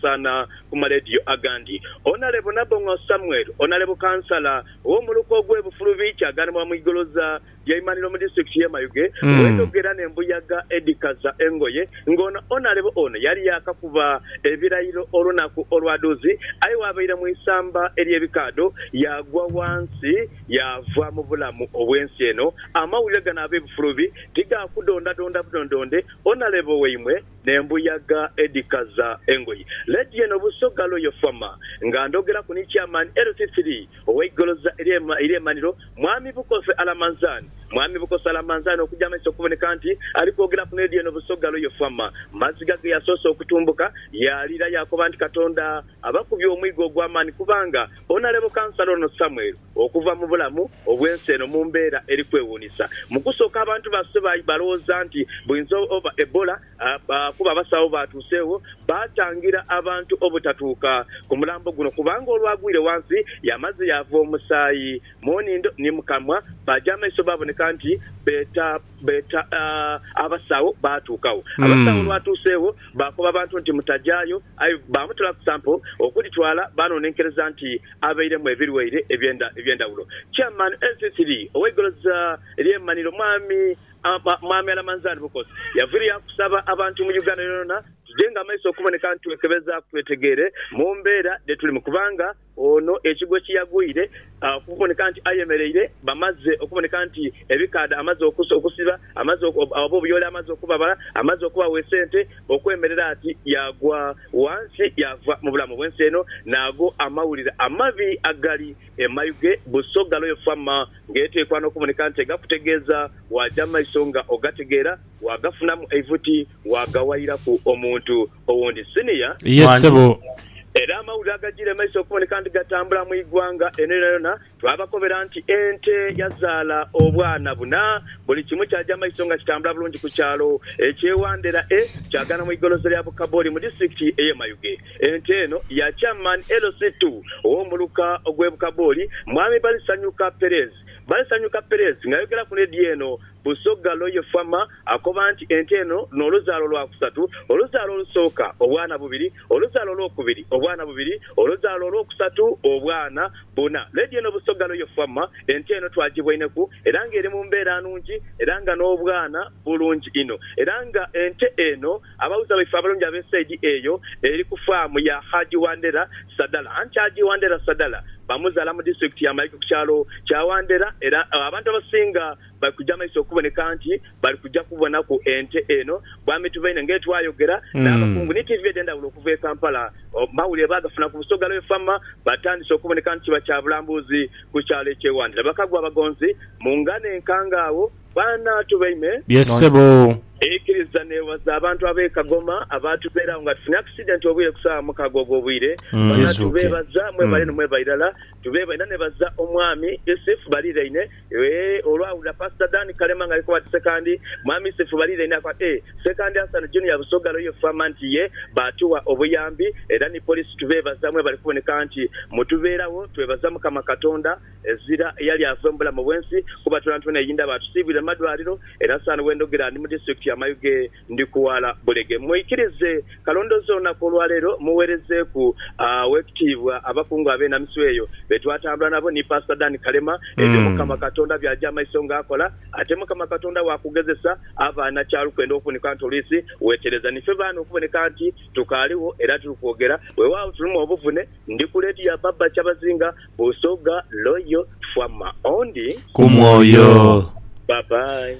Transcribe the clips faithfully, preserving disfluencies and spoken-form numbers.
sana kuma radio agandi Honorable Nabongo Samuel Honorable Councillor wo muluko gwe bufulubi kyaganwa mu igoloza yaimaniro mu district ya Mayuge mm. wendo gerane mbuyaga edikaza engoye ngona Honorable ono yali yakakuba ebirayiro olunaku olwaduzi ayi wabaira mu isamba eri ebikado yagwa wansi yava mu bulamu obwensi eno amawulire gana abe bufulubi tiga kudonda donda budondonde Honorable weimwe nembuyaga edikaza engoye leti eno busogalo yo fama ngandogera kuni chairman L C three oweigoloza eri emaniro mwami Bukofe Alamanzani mwami Bukofe Alamanzani okujama iso kuboneka nti alikogera ku leti eno busogalo yo fama maziga ge yasoso okutumbuka yalira yakoba nti Katonda abakubye omwigo gw'amani kubanga Honorable Councillor no Samuel okuva mu bulamu obwenseno mu mbeera eri kwewunisa mukusoka abantu baseba baloza nti bwinzo over Ebola uh, kuba basawo batusewo batangira abantu obutatuuka ku mulambo guno kubanga olwagwire wansi yamaze yava omusayi monindo ni mukamwa bajama iso baboneka nti beta beta uh, abasawo batuukawo mm. abasawo lwatusewo bakoba abantu nti mutajayo ayi bamutula ku sample okuditwala banonenkereza nti abeire mu ebiriweire ebyenda ebyendawulo chairman L C three oweigoloza eryemaniro mwami mwami Alamanzani Bukosi yaviri yakusaba abantu mu Uganda yona tujenga maiso kuboneka nti wekebeza kwetegere mu mbeera de tuli mukubanga ono ekigo kiyagwire uh, kuboneka nti ayemereire bamaze okuboneka nti ebikada amaze okusiba amaze abo byola amaze okubabala amaze okuba wesente okwemerera ati yagwa wansi yava mu bulamu bwenseno nago amawulira amavi agali emayuge busogalo yo fama ngete kwano kuboneka nti gakutegeza wajama isonga ogategera wagafunamu evuti wagawaira ku omuntu owundi senior yes sebo era amawulire agagire maiso okuboneka nti gatambula mu igwanga eneyona twabakobera nti ente yazaala obwana buna buli kimu kyajja maiso nga kitambula bulungi ku kyalo ekyewandera e kyagana mu igolozo lya Bukaboli mu district eye Mayuge ente eno ya chairman L C two ow'omuluka ogw'e Bukaboli mwami Balisanyuka Perez Balisanyuka Perez ngayogera ku ledi eno busogalo yo fama akoba nti ente eno n'oluzaalo lwa kusatu oluzaalo olusooka obwana bubiri oluzaalo lwokubiri obwana bubiri oluzaalo lwokusatu obwana buna ledi eno busogalo yo fama ente eno twagibweneku era nga eri mu mbeera nungi era nga n'obwana bulungi ino era nga ente eno abawuza baife abalungi ab'esaidi eyo eri ku faamu ya Haji Wandera Sadala anti Haji Wandera Sadala bamuzaala mu district ya Mayuge ku kyalo kya Wandera era abantu abasinga bakujama iso kuboneka nti bali kujja kubona ku ente eno bwami tuvaine ngetwayogera mm. n'abakungu ni T V denda okuva e Kampala mawulire bagafuna ku busogalo efama batandise okuboneka nti bakyabulambuzi ku kyalo ekyewandira bakagwa abagonzi mu ngane enkangaawo bana tuvaime yes sebo ekiriza newaza abantu abekagoma abantu bera nga tufuna accident obwire kusaba mukagogo obwire bana tubebaza mwe bali mwe bayirala tubeba ina nebaza omwami Yosef Baliraine we olwawula Pastor Dan Kalema nga alikuwa second mwami Yosef Baliraine akwa eh second Hassan Junior busogalo yo famanti ye batuwa obuyambi era ni police tubebaza mwe bali kuboneka nti mutuberawo tubebaza mukama Katonda ezira yali avembula mu bwensi kuba tulantone yinda batusibira madwaliro era sana wendogera ni mu district ya Mayuge ndikuwala bulege mwikirize kalondozo na kolwalero muwereze ku uh, wektivwa abakungu abena misweyo betwatambula nabo ni Pastor Dan Kalema mm. ende mukama Katonda byajama isonga akola ate mukama Katonda wakugezesa abana kyalu kwenda okunika ntolisi wetereza nife bana okuboneka nti tukaliwo era tukwogera wewa tulumu obuvune ndikuleti ya baba kyabazinga busoga loyo fwama ondi kumwoyo Bye bye.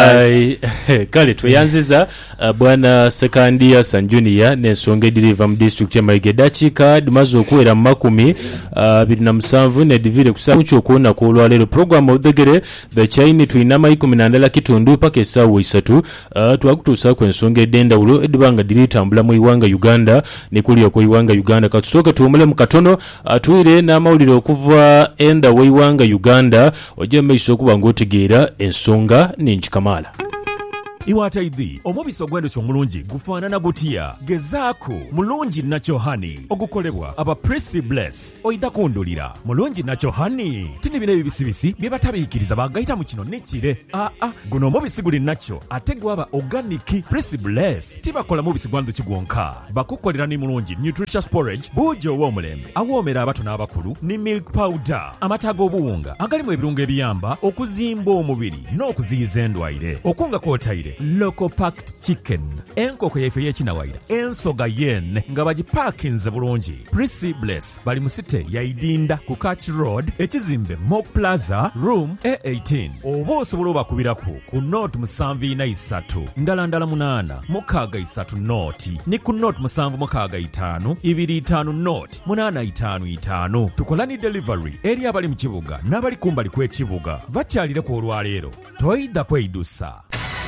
Bye. Kale tuyanziza uh, bwana Sekandia San Junior n'ensonga ediriva mu district ya Mayuge dakika dumaze okuwera mu makumi abiri na musanvu ne divire kusamu kyokuna ku olwalero program odegere the chaini tuina mayi kumi na ndala kitundu paka essaawa isatu uh, twakutuusa ku ensonga edendawulo edibanga diritambula mu iwanga Uganda ne kulya ku iwanga Uganda katusooka tuwumule mu katono atuire n'amawulire okuva enda wa iwanga Uganda ojja maiso okuba ng'otegeera ensonga ningi kamala. iwataidhi omubisi ogw'endhuki omulungi gufaanana gutya gezaako mulungi nacho hani ogukolebwa aba Prissy Bless oyita kundulira mulungi nacho hani tini bino ebibisibisi bye batabiikiriza bagayita mu kino nekire aa guno omubisi guli nacho ate gwaba organic. Prissy Bless tibakola mubisi gwa ndhuki gwonka bakukolera ni mulungi nutritious porridge buugi ow'omulembe awoomera abato n'abakulu ni milk powder amata ag'obuwunga agalimu ebirungo ebiyamba okuzimba omubiri n'okuziyiza endwaire okunga kwotaire local packed chicken enkoko yaife y'ekinawaira ensoga yen nga bagipaakinze bulungi. Prissy Bless bali mu site yaidinda ku Catch Road ekizimbe Mock Plaza room A eighteen oba osobola obakubiraku ku note musanvu ina isatu ndala ndala munana mukaaga isatu noti ni ku note musanvu mukaaga itaano ibiri itaano note munana itaano itaano. Tukola ni delivery eri abali mu kibuga n'abali kumbali kw'ekibuga bakyalire ku olwaleero toyida kweyidusa.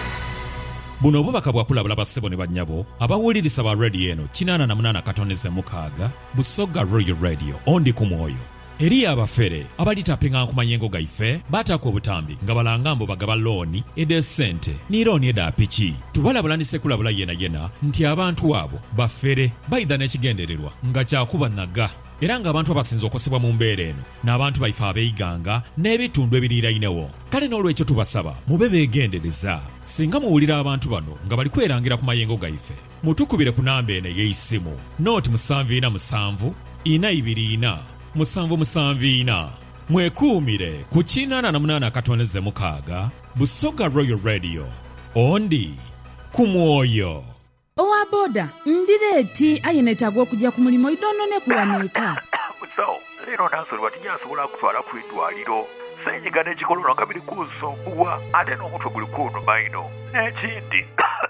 Buno obubaka bwakulabula bassebo ne bannyabo abawuliriza ba radio eno kinaana na munana katoneze mukaaga Busoga Royal Radio ondi ku mwoyo eri abafere abalitapinga ku mayengo gaife batako obutambi nga balanga mbo bagaba looni ede sente ni looni eda piki tubalabulanise kulabula yena yena nti abantu abo bafere baida n'ekigendererwa nga kyakuba naga era nga abantu abasinza okosebwa mu mbeera eno n'abantu baife abeeyiganga n'ebitundu ebiriirainewo. Kale n'olwekyo tubasaba mube beegendereza singa muwulira abantu bano nga bali kwerangira ku mayengo gaife mutukubire ku namba eno ey'eisimu nooti musanvu ina musanvu ina ibiri ina musanvu musanvu ina. Mwekuumire ku kinaana na munana katoneze mukaaga Busoga Royal Radio ondi ku mwoyo. Owa boda ndireeti ayenetagwa okujja ku mulimu idonone kuwaneeka musawo leero nansolwa tinyasobola kutwala ku eddwaliro senyiga n'ekikololo nga biri kunsumbuwa ate n'omutwe guli kunnuma ino n'ekindi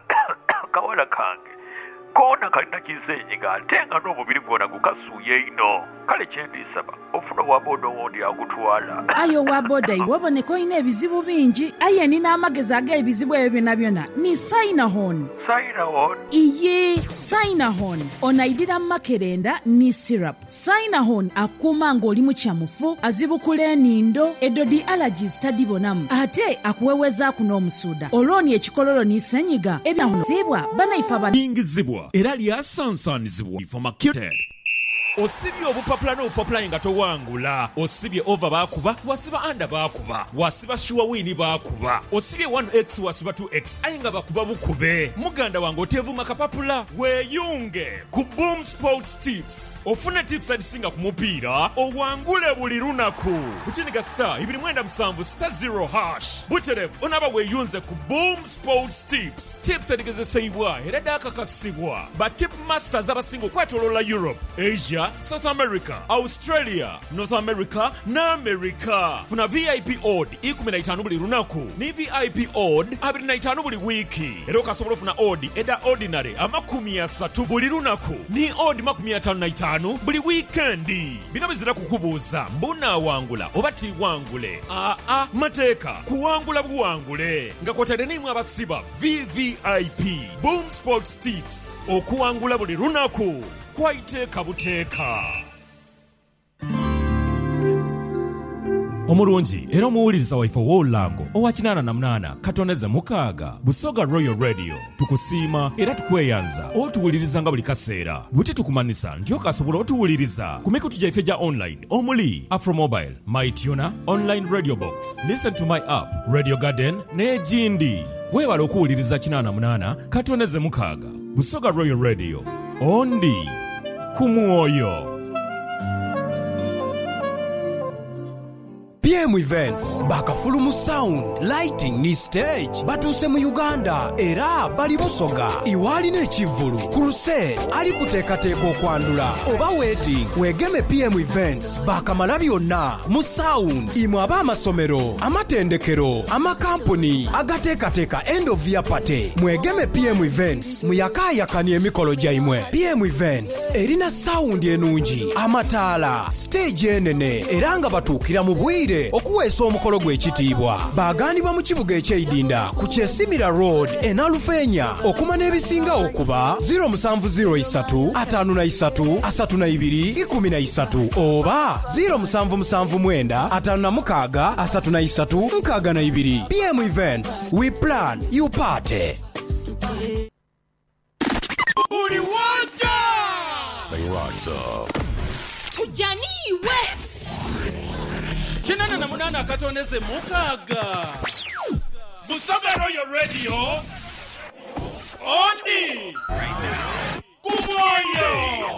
kawala kange koona kalina kisenyiga ate nga n'omubiri gwona gukasuuye ino. Kale kyendisaba ofuna wa boda owondi agutwala. Ayo wa boda iwe oboneka olina ebizibu bingi aye nina amagezi ag'ebizibu ebyo byonna byonna ni Sinahon. Sinahon? Iye Sinahon onaidira makerenda ni syrup. Sinahon akuuma ng'oli mu kyamufu azibukula enindo edodi allergies tadibonamu ate akuweweza ku n'omusuuda olwoni ekikololo ni senyiga ebyahunzibwa banaifa baningizibwa era lyasansanizibwa ifomacuted. Osibye obupapula n'obupapula nga towangula. Osibye over bakuba wasiba anda bakuba wasiba shuwa wini bakuba osibye one x wasiba two x aye nga bakuba bukube. Muganda wange otevuma kapapula weeyunge ku Boom Sports Tips ofune tips adisinga ku mupiira owangule buli lunaku. Butiniga star ibiri mwenda musanvu star zero hash buterevu onaba weeyunze ku Boom Sports Tips. Tips adigezesebwa era dakakasibwa ba tip masters abasinga okwetoloola Europe, Asia, South America, Australia, North America na America. Funa V I P odd ikumi na itaano buli lunaku ni V I P odd abiri na itaano buli wiki. Era okasobola ofuna odd eda ordinary amakumi asatu buli lunaku ni odd makumi ataano na itaano buli weekendi. Bino bizira kukubuuza mbuna wangula oba tiwangule. Aa a mateeka kuwangula buwangule nga kwotadde nimwe abasiba V V I P Boom Sports Tips okuwangula buli lunaku kwaiteeka buteeka. Omulungi era omuwuliriza waife w'olulango owa kinaana na munana katoneze mukaaga Busoga Royal Radio tukusiima era tukweyanza otuwuliriza nga buli kaseera bwe tukumanisa nti okasobola otuwuliriza ku mikutu gyaife gya online omuli Afromobile, MyTuner, Online Radio Box, Listen to My App, Radio Garden n'egindi. Weebala okuwuliriza kinaana na munana katoneze mukaaga Busoga Royal Radio ondi ku mwoyo. P M Events bakafulumu sound lighting ni stage batuse mu Uganda era bali Busoga iwali n'ekivulu crusade ali kuteekateeka okwandula oba wedding wegeme P M Events bakamala byonna mu sound imwe abamasomero amatendekero amakampuni agateekateeka end of year party mwegeme P M Events muyakaayakani emikolo gyaimwe. P M Events erina sound enungi amataala stage enene era nga batuukira mu bwire okuweesa omukolo gw'ekitiibwa. Baagandibwa mu kibuga eky'Eidinda ku Kyesimira Road e Nalufeenya. Okuma n'ebisinga okuba zero seven zero three five na three asatu na ibiri ikumi na isatu oba zero seven seven nine atano na mukaaga asatu na isatu nkaaga na ibiri. P M Events, we plan, you party. Uli wanja! Tujaniwe! Chinana na munana katoneze mukaaga. Busoga Royal Radio. Oni! Right now. Kumoyo!